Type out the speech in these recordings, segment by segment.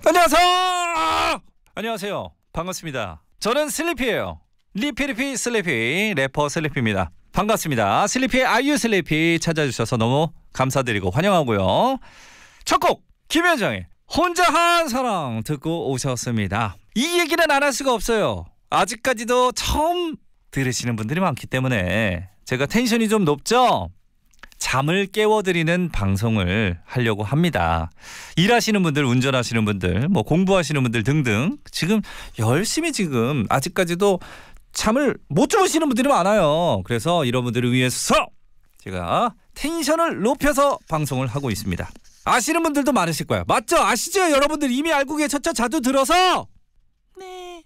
안녕하세요. 반갑습니다. 저는 슬리피예요. 리피리피 슬리피 래퍼 슬리피입니다. 반갑습니다. 슬리피의 아이유 슬리피 찾아주셔서 너무 감사드리고 환영하고요. 첫 곡 김현정의 혼자 한 사랑 듣고 오셨습니다. 이 얘기는 안 할 수가 없어요. 아직까지도 처음 들으시는 분들이 많기 때문에 제가 텐션이 좀 높죠? 잠을 깨워드리는 방송을 하려고 합니다. 일하시는 분들, 운전하시는 분들, 뭐 공부하시는 분들 등등 지금 열심히 아직까지도 잠을 못 주무시는 분들이 많아요. 그래서 이런 분들을 위해서 제가 텐션을 높여서 방송을 하고 있습니다. 아시는 분들도 많으실 거예요. 맞죠? 아시죠? 여러분들 이미 알고 계셨죠? 자주 들어서. 네.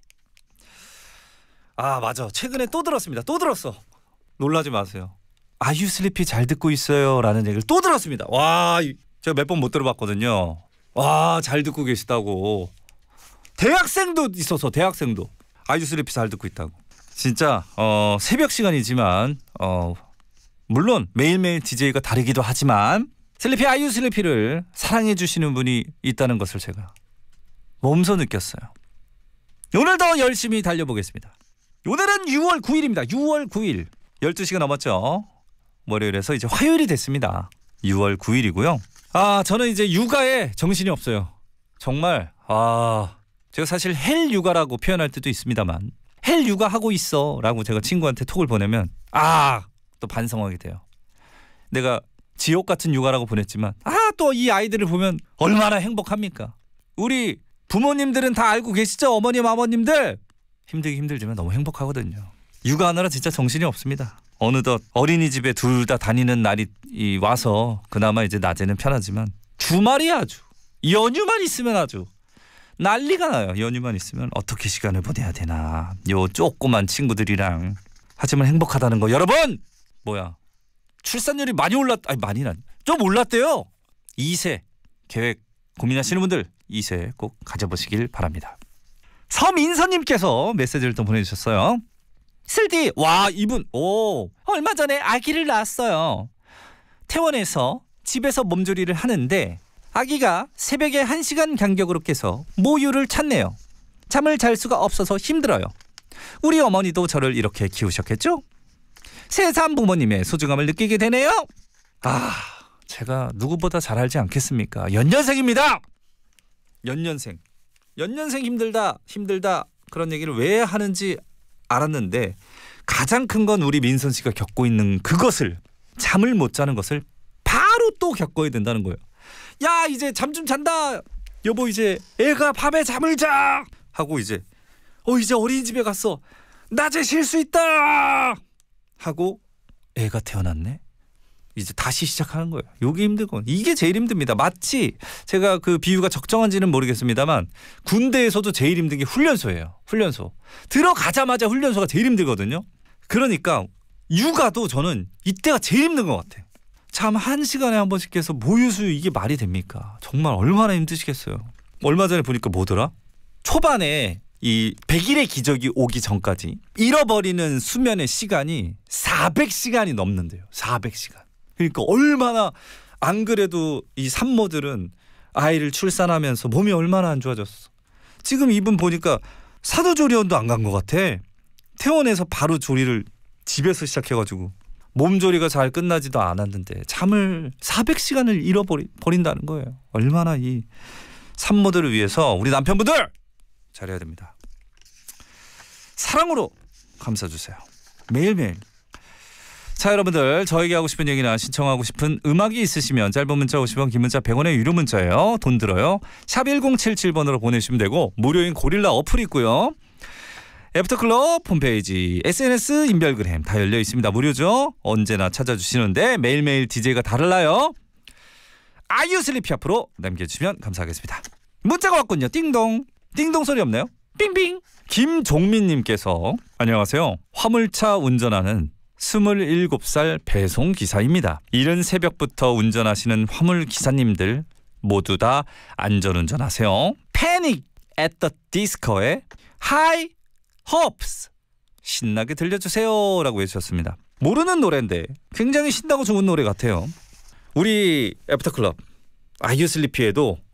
아 맞아. 최근에 또 들었습니다. 또 들었어. 놀라지 마세요. 아유 슬리피 잘 듣고 있어요 라는 얘기를 또 들었습니다. 와 제가 몇 번 못 들어봤거든요. 와 잘 듣고 계시다고. 대학생도 있어서 대학생도 아유 슬리피 잘 듣고 있다고. 진짜 새벽 시간이지만 물론 매일매일 DJ가 다르기도 하지만 슬리피 아이유 슬리피를 사랑해 주시는 분이 있다는 것을 제가 몸소 느꼈어요. 오늘도 열심히 달려보겠습니다. 오늘은 6월 9일입니다. 6월 9일 12시가 넘었죠. 월요일에서 이제 화요일이 됐습니다. 6월 9일이고요. 저는 이제 육아에 정신이 없어요. 정말 제가 사실 헬 육아라고 표현할 때도 있습니다만 헬 육아 하고 있어 라고 제가 친구한테 톡을 보내면 또 반성하게 돼요. 내가 지옥 같은 육아라고 보냈지만 또 이 아이들을 보면 얼마나 행복합니까? 우리 부모님들은 다 알고 계시죠? 어머님 아버님들 힘들긴 힘들지만 너무 행복하거든요. 육아하느라 진짜 정신이 없습니다. 어느덧 어린이집에 둘 다 다니는 날이 와서 그나마 이제 낮에는 편하지만 주말이 아주 연휴만 있으면 아주 난리가 나요. 연휴만 있으면 어떻게 시간을 보내야 되나. 요 조그만 친구들이랑. 하지만 행복하다는 거 여러분 출산율이 많이 좀 올랐대요. 2세 계획 고민하시는 분들 2세 꼭 가져보시길 바랍니다. 서민서님께서 메시지를 또 보내주셨어요. 슬디 이분 얼마 전에 아기를 낳았어요. 퇴원해서 집에서 몸조리를 하는데 아기가 새벽에 1시간 간격으로 깨서 모유를 찾네요. 잠을 잘 수가 없어서 힘들어요. 우리 어머니도 저를 이렇게 키우셨겠죠? 새삼 부모님의 소중함을 느끼게 되네요. 제가 누구보다 잘 알지 않겠습니까? 연년생입니다. 연년생 힘들다 그런 얘기를 왜 하는지 알았는데 가장 큰 건 우리 민선 씨가 겪고 있는 그것을 잠을 못 자는 것을 바로 또 겪어야 된다는 거예요. 야 이제 잠 좀 잔다. 여보 이제 애가 밤에 잠을 자 하고 이제 어린이집에 갔어. 낮에 쉴 수 있다 하고 애가 태어났네. 이제 다시 시작하는 거예요. 이게 힘들고 이게 제일 힘듭니다. 마치 제가 그 비유가 적정한지는 모르겠습니다만 군대에서도 제일 힘든 게 훈련소예요. 훈련소 들어가자마자 훈련소가 제일 힘들거든요. 그러니까 육아도 저는 이때가 제일 힘든 것 같아요. 참 1시간에 한 번씩 깨서 모유수유 이게 말이 됩니까? 정말 얼마나 힘드시겠어요. 얼마 전에 보니까 뭐더라? 초반에 이 100일의 기적이 오기 전까지 잃어버리는 수면의 시간이 400시간이 넘는데요. 400시간. 그러니까 얼마나 안 그래도 이 산모들은 아이를 출산하면서 몸이 얼마나 안 좋아졌어. 지금 이분 보니까 산후조리원도 안 간 것 같아. 퇴원해서 바로 조리를 집에서 시작해가지고 몸조리가 잘 끝나지도 않았는데 잠을 400시간을 잃어버린다는 거예요. 얼마나 이 산모들을 위해서 우리 남편분들 잘해야 됩니다. 사랑으로 감싸주세요. 매일매일. 자 여러분들 저에게 하고 싶은 얘기나 신청하고 싶은 음악이 있으시면 짧은 문자 50원 긴 문자 100원의 유료 문자예요. 돈 들어요. 샵 1077번으로 보내주시면 되고 무료인 고릴라 어플 있고요. 애프터클럽 홈페이지 SNS 인별그램 다 열려 있습니다. 무료죠. 언제나 찾아주시는데 매일매일 DJ가 달라요. 아이유 슬리피 앞으로 남겨주시면 감사하겠습니다. 문자가 왔군요. 띵동. 띵동 소리 없나요? 빙빙. 김종민님께서 안녕하세요. 화물차 운전하는 27살 배송기사입니다. 이른 새벽부터 운전하시는 화물기사님들 모두 다 안전운전하세요. Panic at the Disco의 High Hopes 신나게 들려주세요 라고 해주셨습니다. 모르는 노래인데 굉장히 신나고 좋은 노래 같아요. 우리 애프터클럽 아이유 슬리피에도